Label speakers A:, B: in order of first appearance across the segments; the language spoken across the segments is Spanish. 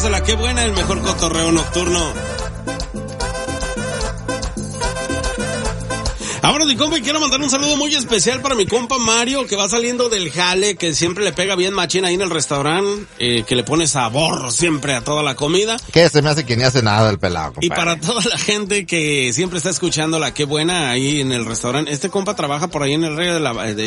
A: La que buena, el mejor cotorreo nocturno. Ahora, mi compa, y quiero mandar un saludo muy especial para mi compa Mario, que va saliendo del jale, que siempre le pega bien machín ahí en el restaurante, que le pone sabor siempre a toda la comida.
B: Que se me hace que ni hace nada el pelado, compadre.
A: Y para toda la gente que siempre está escuchando la que buena ahí en el restaurante, este compa trabaja por ahí en el río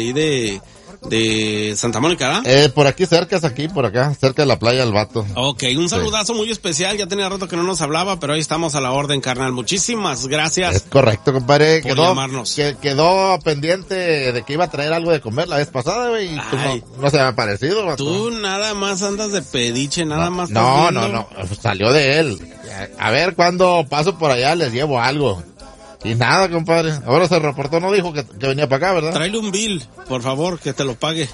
A: de Santa Mónica, ¿verdad?
B: Por aquí cerca, es aquí, por acá, cerca de la playa el vato.
A: Ok, un saludazo muy especial, ya tenía rato que no nos hablaba, pero ahí estamos a la orden, carnal. Muchísimas gracias.
B: Es correcto, compadre.
A: Por llamarnos.
B: Quedó pendiente de que iba a traer algo de comer la vez pasada, güey, y no se me ha parecido, vato.
A: Tú nada más andas de pediche, nada más.
B: No, salió de él. A ver cuando paso por allá les llevo algo. Y nada, compadre. Ahora se reportó, no dijo que venía para acá, ¿verdad?
A: Tráele un bill, por favor, que te lo pague.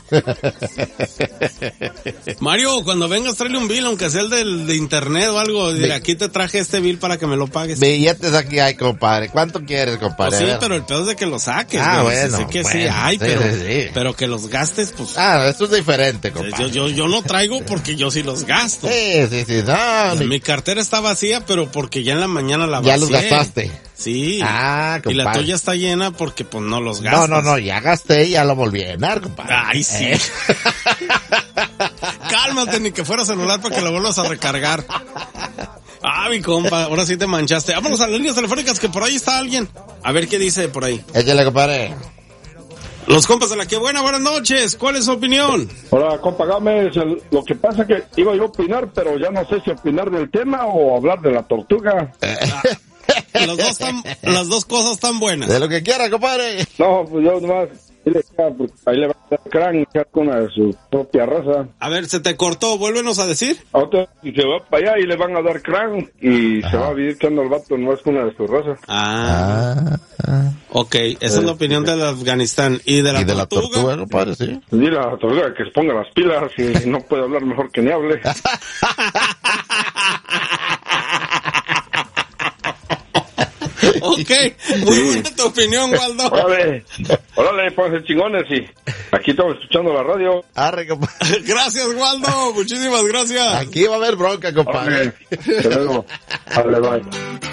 A: Mario, cuando vengas, tráele un bill, aunque sea el de internet o algo. Dile, aquí te traje este bill para que me lo pagues.
B: Billetes aquí hay, compadre. ¿Cuánto quieres, compadre?
A: Pues sí, pero el pedo es de que los saques.
B: Bueno.
A: Sé que sí hay, pero que los gastes, pues.
B: Esto es diferente, compadre.
A: Yo no traigo porque yo sí los gasto.
B: Sí. No,
A: mi cartera está vacía, pero porque ya en la mañana la vacié.
B: Ya los gastaste.
A: Sí.
B: Compadre.
A: Y la tuya está llena porque pues no los gastas.
B: No, ya gasté y ya lo volví a llenar, compadre.
A: Ay, sí. Cálmate, ni que fuera celular para que lo vuelvas a recargar. Mi compa, ahora sí te manchaste. Vámonos a las líneas telefónicas, que por ahí está alguien. A ver qué dice por ahí.
B: Échale, compadre.
A: Los compas de la que buena, buenas noches. ¿Cuál es su opinión?
C: Hola, compa Gámez. Lo que pasa es que iba yo a opinar, pero ya no sé si opinar del tema o hablar de la tortuga.
A: Las dos cosas están buenas.
B: De lo que quiera, compadre.
C: No, pues yo nomás, ahí le va a dar crán con una de su propia raza.
A: A ver, se te cortó, vuélvenos a decir.
C: Y se va para allá y le van a dar crán y se va a vivir echando el vato nomás con una de su raza.
A: Ok, esa es la opinión del Afganistán. ¿Y de la tortuga,
B: compadre, sí?
C: Y la tortuga que se ponga las pilas y no puede hablar mejor que ni hable.
A: Ok, muy buena tu opinión, Waldo.
C: Órale, pónganse chingones y aquí estamos escuchando la radio.
B: Arre, compadre.
A: Gracias, Waldo, muchísimas gracias.
B: Aquí va a haber bronca, compadre.
C: Hasta luego. Bye.